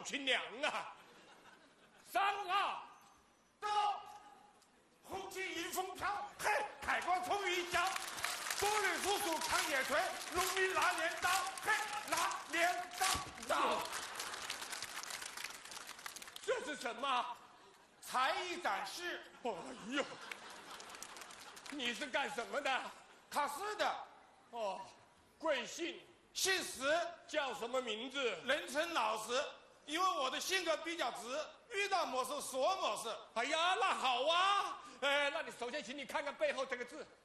亲娘啊！上啊！ 走，红旗迎风飘，嘿，开光冲云霄，多人叔叔扛野锤，农民拿镰刀，嘿，拿镰刀。 这是什么？ 才艺展示。 哎呦，你是干什么的？ 考试的。 哦，贵姓？ 姓石， 叫什么名字？ 人称老石，因为我的性格比较直，遇到某事说某事。 哎呀，那好啊，那你首先请你看看背后这个字。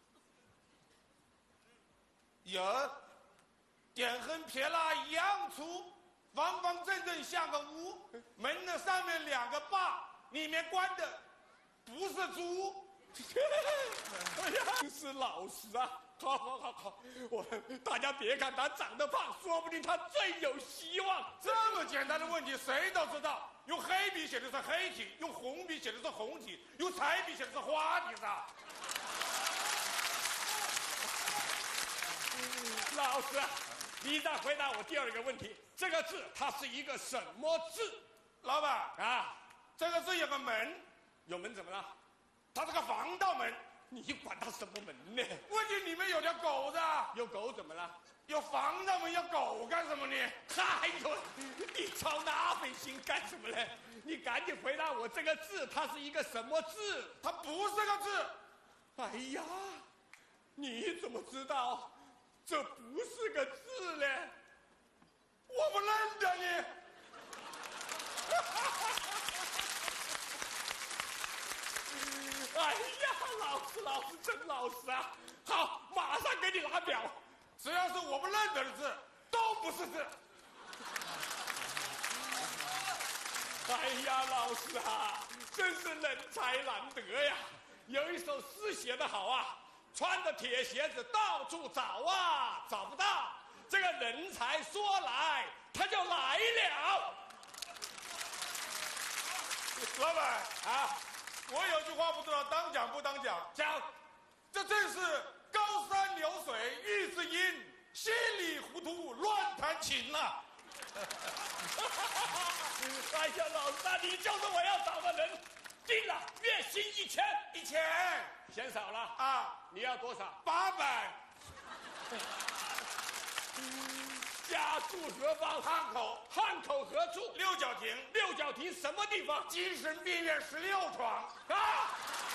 有，点横撇捺一样粗，方方正正像个屋，门的上面2个把，里面关的不是猪。 哎呀，真是老实啊！好，大家别看他长得胖，说不定他最有希望。 这么简单的问题谁都知道，用黑笔写的是黑体，用红笔写的是红体，用彩笔写的是花体上。 老师，你再回答我第2个问题，这个字它是一个什么字？ 老板啊， 这个字有个门， 有门怎么了？ 它是个防盗门。 你管它什么门呢？ 问题里面有条狗子， 有狗怎么了？ 有防盗门，有狗干什么呢？ 哎呦，你操那份心干什么呢？你赶紧回答我，这个字它是一个什么字？ 它不是个字。 哎呀，你怎么知道这不是个字呢？ 我不认得你。 哎呀，老师真老实啊！好，马上给你拿表。 只要是我不认得的字，都不是字。 哎呀，老师啊，真是人才难得呀！有一首诗写得好啊，穿着铁鞋子到处找啊，找不到。这个人才说来，他就来了。 老板啊， 我有句话不知道当讲不当讲。 讲， 这正是高山流水遇知音，稀里糊涂乱弹琴啊。 哎呀，老师啊，你就是我要找的人。定了，月薪1000，嫌少了啊？ 你要多少 ？800。 家住何方？ 汉口。 汉口何处？ 六角亭。 六角亭什么地方？ 精神病院16床。 啊！